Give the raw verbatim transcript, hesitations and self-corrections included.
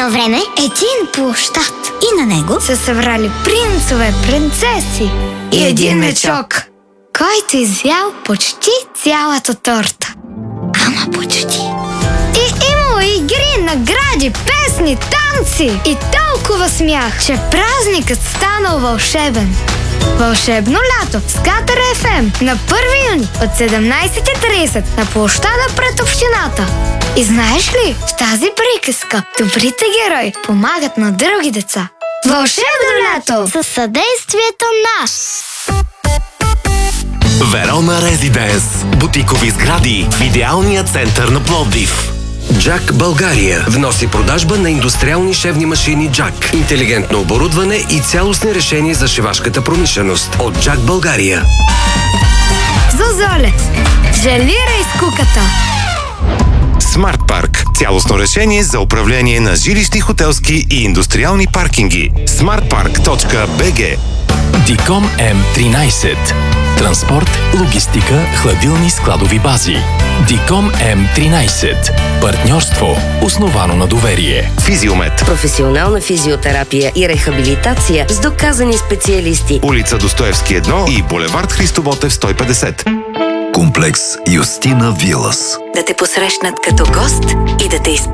едно време един площад и на него се събрали принцове, принцеси и един мечок, който извял почти цялата торта. Ама почти. И имало игри, награди, песни, танци и толкова смях, че празникът станал вълшебен. Вълшебно лято с Катар Еф Ем на първи юни от седемнайсет и трийсет на площада пред общината. И знаеш ли, в тази приказка добрите герои помагат на други деца. Вълшебно лято със съдействието на Верона Резиденс. Бутикови сгради в идеалния център на Пловдив. Джак България внос и продажба на индустриални шевни машини Джак, интелигентно оборудване и цялостни решения за шивашката промишленост от Джак България. Зозоле. Желирай с куката. Смарт Парк – цялостно решение за управление на жилищни, хотелски и индустриални паркинги. смартпарк точка би джи. Диком М тринайсет. Транспорт, логистика, хладилни складови бази. Диком М тринайсет. Партньорство, основано на доверие. Физиомед. Професионална физиотерапия и рехабилитация с доказани специалисти. Улица Достоевски едно и булевард Христо Ботев сто и петдесет. Комплекс Юстина Вилас. Да те посрещнат като гост и да те изпълнят